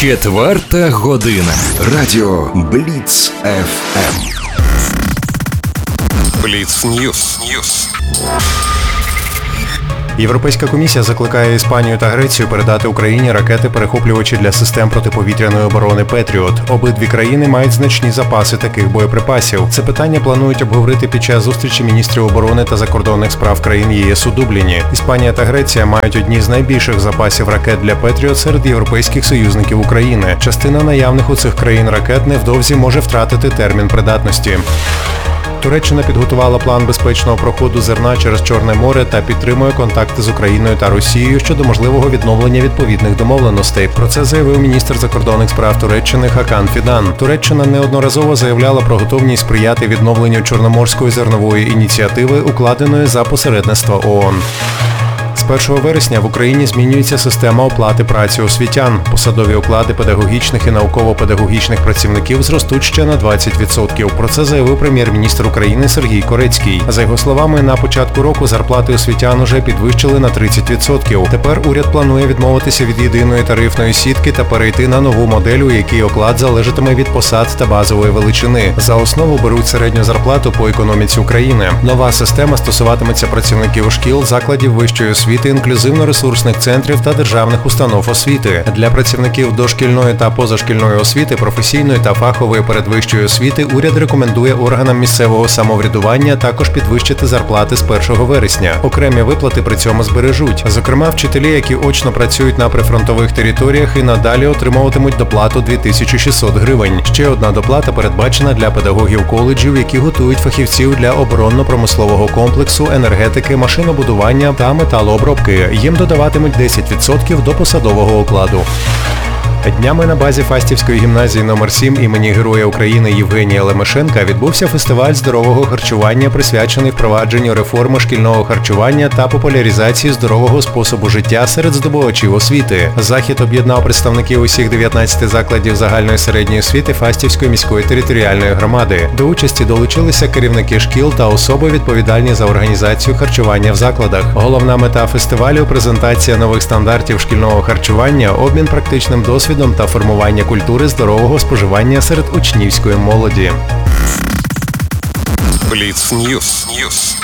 4 година. Радіо Бліц ФМ. Бліц Ньюс. Європейська комісія закликає Іспанію та Грецію передати Україні ракети-перехоплювачі для систем протиповітряної оборони «Петріот». Обидві країни мають значні запаси таких боєприпасів. Це питання планують обговорити під час зустрічі міністрів оборони та закордонних справ країн ЄС у Дубліні. Іспанія та Греція мають одні з найбільших запасів ракет для «Петріот» серед європейських союзників України. Частина наявних у цих країн ракет невдовзі може втратити термін придатності. Туреччина підготувала план безпечного проходу зерна через Чорне море та підтримує контакти з Україною та Росією щодо можливого відновлення відповідних домовленостей. Про це заявив міністр закордонних справ Туреччини Хакан Фідан. Туреччина неодноразово заявляла про готовність сприяти відновленню Чорноморської зернової ініціативи, укладеної за посередництва ООН. З 1 вересня в Україні змінюється система оплати праці освітян. Посадові оклади педагогічних і науково-педагогічних працівників зростуть ще на 20%. Про це заявив прем'єр-міністр України Сергій Корецький. За його словами, на початку року зарплати освітян уже підвищили на 30%. Тепер уряд планує відмовитися від єдиної тарифної сітки та перейти на нову модель, у якій оклад залежатиме від посад та базової величини. За основу беруть середню зарплату по економіці України. Нова система стосуватиметься працівників шкіл, закладів вищої освіти, інклюзивно-ресурсних центрів та державних установ освіти. Для працівників дошкільної та позашкільної освіти, професійної та фахової передвищої освіти уряд рекомендує органам місцевого самоврядування також підвищити зарплати з 1 вересня. Окремі виплати при цьому збережуть. Зокрема, вчителі, які очно працюють на прифронтових територіях, і надалі отримуватимуть доплату 2600 гривень. Ще одна доплата передбачена для педагогів коледжів, які готують фахівців для оборонно-промислового комплексу, енергетики, машинобудування та металообробки. Їм додаватимуть 10% до посадового окладу. Днями на базі Фастівської гімназії номер 7 імені Героя України Євгенія Лемешенка відбувся фестиваль здорового харчування, присвячений впровадженню реформи шкільного харчування та популяризації здорового способу життя серед здобувачів освіти. Захід об'єднав представників усіх 19 закладів загальної середньої освіти Фастівської міської територіальної громади. До участі долучилися керівники шкіл та особи, відповідальні за організацію харчування в закладах. Головна мета фестивалю – презентація нових стандартів шкільного харчування, обмін практичним досвідом та формування культури здорового споживання серед учнівської молоді. Бліц Ньюс.